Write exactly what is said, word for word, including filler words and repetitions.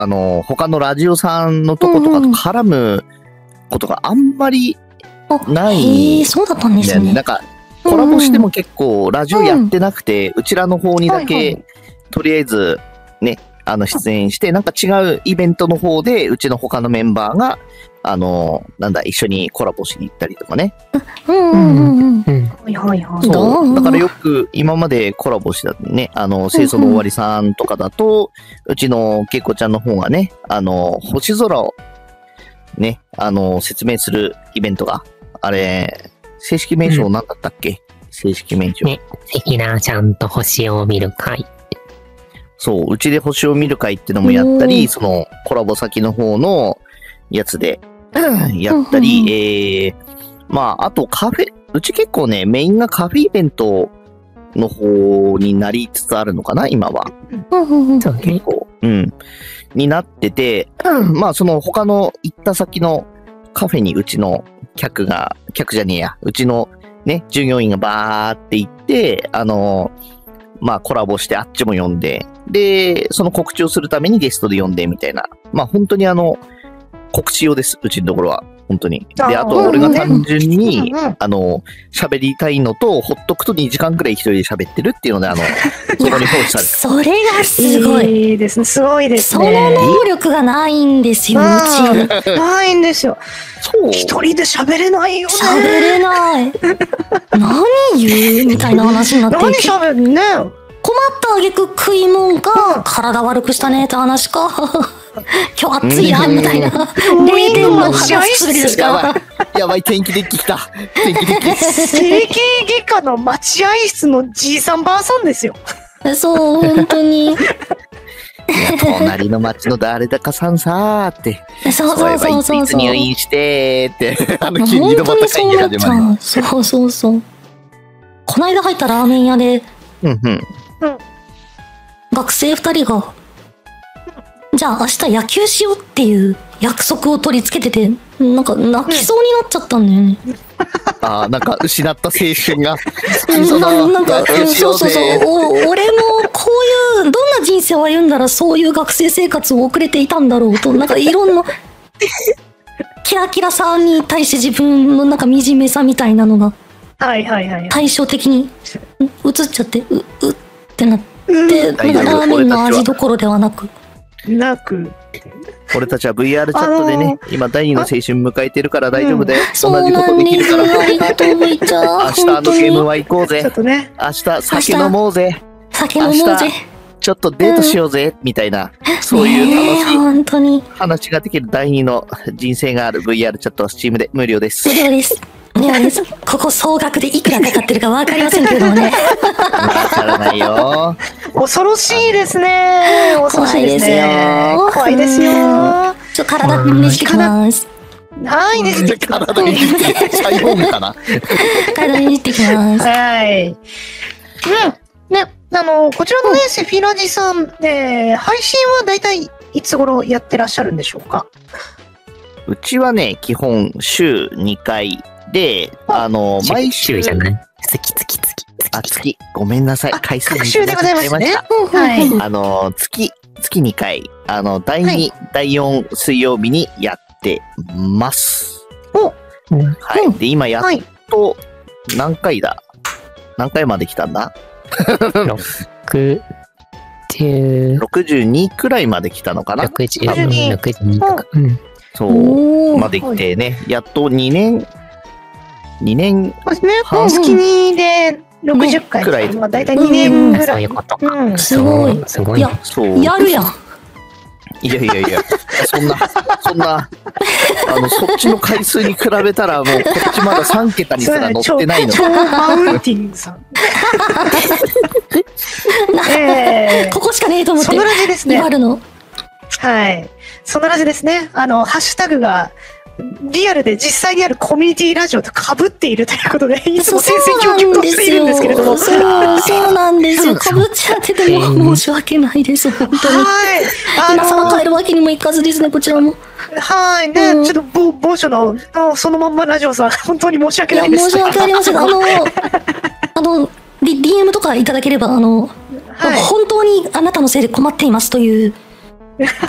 あの、他のラジオさんのとことかと絡むことがあんまりない。 へえ、そうだったんですね。 なんか、コラボしても結構ラジオやってなくて、うちらの方にだけ、とりあえず、ね、あの、出演して、なんか違うイベントの方で、うちの他のメンバーが、あの、なんだ、一緒にコラボしに行ったりとかね。 うんうんうん。 はいはいはい。 そう。だからよく今までコラボしたね、あの、清楚の終わりさんとかだと、うちのけいこちゃんの方がね、あの、星空をね、あの、説明するイベントが、あれ、正式名称何だったっけ、うん、正式名称。 ね、セキナちゃんと星を見る会。 そう、うちで星を見る会っていうのもやったり、そのコラボ先の方のやつでやったり、えー、まあ、あとカフェ、うち結構ね、メインがカフェイベントの方になりつつあるのかな、今は。 そう結構、うん。になってて、まあ、その他の行った先のカフェにうちの客が、客じゃねえや、うちのね、従業員がバーって行って、あの、まあコラボしてあっちも呼んで、で、その告知をするためにゲストで呼んでみたいな。まあ本当にあの、告知用です、うちのところは。本当に。で、あと俺が単純に、あの、喋りたいのと、ほっとくとにじかんくらい一人で喋ってるっていうので、あの、そこに放置されてる。 それがすごい。 いいですね。すごいですね。 その能力がないんですよ、うち。ないんですよ。そう。一人で喋れないよね。 喋れない。何言うみたいな話になって。 何喋るね。 困った挙句食いもんか、体悪くしたねって話か。今日暑いな、みたいな。れいてんの話するですか。 やばい、天気デッキ来た。天気デッキ。 整形外科の待合室のじいさんばあさんですよ。 そう、本当に。いや、 隣の町の誰だかさんさーって。 そうそうそうそう。 いつ入院してーって。あの、急にドバタ会議始まる。 そうそうそう。こないだ入ったラーメン屋で、 うんうん。 学生二人が、じゃあ明日野球しようっていう約束を取り付けてて、なんか泣きそうになっちゃったんだよね。 ああ、なんか失った青春が。 なんか、そうそうそう。俺もこういう、どんな人生を歩んだらそういう学生生活を送れていたんだろうと、なんかいろんな、キラキラさに対して自分のなんか惨めさみたいなのが、 はいはいはい。 対照的に映っちゃって、う、うってなって、なんかラーメンの味どころではなく。 なく。 俺たちは ブイアール チャットでね、今第二の青春迎えてるから大丈夫だよ。 同じことできるから。ありがとう、むいちゃん。 明日あのゲームは行こうぜ。 ちょっとね。 明日酒飲もうぜ。 酒飲もうぜ。 ちょっとデートしようぜ、みたいな、そういう楽しい本当に話ができる第二の人生がある ブイアール チャットは Steam で無料です。 無料です。無料です。ここ総額でいくらかかってるかわかりませんけれどもね。 わからないよ。 恐ろしいですね。 恐ろしいですよ。 怖いですよ。 ちょ、体にしてきます。 はいです。 体にしてき最後かな。 体にしてきます。 はい。うん。ね、あの、こちらのね、セフィラジさん、えー、配信はだいたいいつ頃やってらっしゃるんでしょうか？ うちはね、基本週にかいで、あの、毎週じゃない月月月。 あ、月。ごめんなさい。回数に週でございますね。 はい。あの、月、月にかい、あの、だいに、だいよん水曜日にやってます。 おはい。で、今やっと、何回だ何回まで来たんだろくじゅう、 ろくじゅうにくらいまで来たのかな？ ろくじゅうに、ろくじゅうにとか。うん。 そう、まで来てね、やっとにねん、にねんはん月にでろくじゅっかいくらい。まあ、だいたいにねんぐらい。 そういうことか。 すごい。 すごい。 やるやん。 いやいやいや、そんな、そんな、あの、そっちの回数に比べたら、もうこっちまださんけたにすら乗ってないの。 超マウンティングさん。 えー、ここしかねえと思って。 そのラジですね。 あるの。 はい。そのラジですね。あの、ハッシュタグが、リアルで実際にあるコミュニティラジオと被っているということで、いつも戦々恐々としているんですけれども。 そう、そうなんですよ。被っちゃってても申し訳ないです、本当に。 はい。 今更変えるわけにもいかずですね、こちらも。 はい。ね、ちょっと某、某所の、そのまんまラジオさん、本当に申し訳ないです。 申し訳ありません。あの、あの、ディーエム とかいただければ、あの、本当にあなたのせいで困っていますという、